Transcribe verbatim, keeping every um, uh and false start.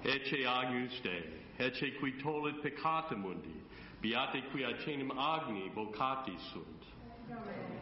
Ecce agnus Dei, ecce qui tollit peccata mundi, beate qui acenem agni vocati sunt.